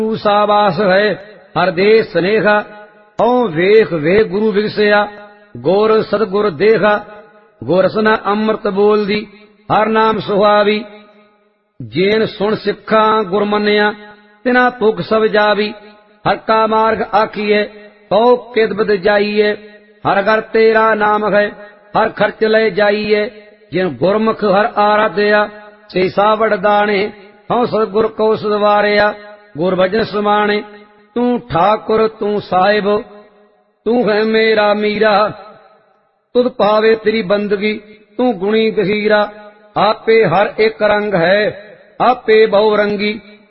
ਤੂੰ ਸਾਬਾਸ ਹੈ ਹਰ ਦੇ ਸਨੇਹਾ। ਓ ਵੇਖ ਵੇ ਗੁਰੂ ਵਿਗਸਿਆ ਗੁਰ ਸਤਿਗੁਰ ਦੇਖਾ। ਗੁਰ ਰਸਨਾ ਅੰਮ੍ਰਿਤ ਬੋਲਦੀ ਹਰ ਨਾਮ ਸੁਹਾਵੀ। ਜੇਨ ਸੁਣ ਸਿੱਖਾਂ ਗੁਰ ਮੰਨਿਆ ਤਿਨਾ ਭੁਖ ਸਭ ਜਾਵੀ। ਹਰ ਕਾ ਮਾਰਗ ਆਖੀਏ ਤੋ ਕਿਦ ਬਦ ਜਾਈਏ। ਹਰ ਘਰ ਤੇਰਾ ਨਾਮ ਹੈ ਹਰ ਖਰਚ ਲੈ ਜਾਈਏ। ਜਿਨ ਗੁਰਮੁਖ ਹਰ ਆਰਾਧਿਆ ਸੇ ਸਾਵੜ ਦਾਣੇ। ਹਉ ਸਤਿਗੁਰ ਕੋ ਸਦਵਾਰਿਆ ਗੁਰ ਭਜਨ ਸਮਾਣੇ। ਤੂੰ ਠਾकुर ਤੂੰ ਸਾਹਿਬ ਤੂੰ ਹੈ ਮੇਰਾ ਮੀਰਾ। ਤੁਧ ਭਾਵੇ ਤੇਰੀ ਬੰਦਗੀ ਤੂੰ ਗੁਣੀ ਗਹੀਰਾ। ਆਪੇ ਹਰ ਇੱਕ ਰੰਗ ਹੈ ਆਪੇ ਬਹੁ ਰੰਗੀ।